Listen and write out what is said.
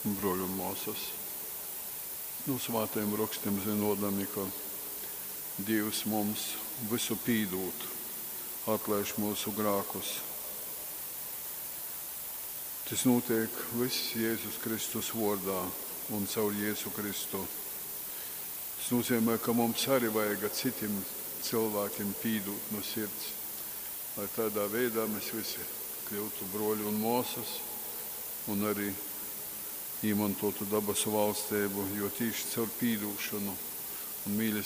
broļi un māsas. No svētajiem rakstiem zinodami, ka Dievs mums visu pīdūt, atlaiž mūsu grākus. Tas notiek viss Jēzus Kristus vārdā un caur Jēzu Kristu. Tas nozīmē, ka mums arī vajag citiem cilvēkiem pīdūt no sirds, lai tādā veidā mēs visi kļūtu broļi un māsas un arī iemantotu dabasu valstību, jo tieši caur pīdūšanu un mīlestību